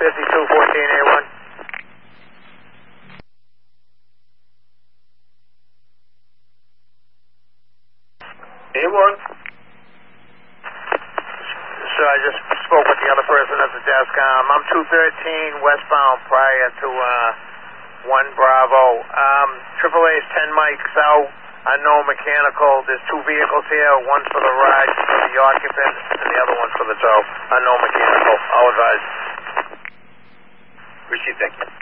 5214A1. A1. So I just spoke with the other person at the desk. I'm 213 westbound prior to 1 Bravo. AAA's 10 mics out. Unknown mechanical. There's 2 vehicles here. One's for the ride for the occupant, and the other one's for the tow. Unknown mechanical. I'll advise. Received, thank you.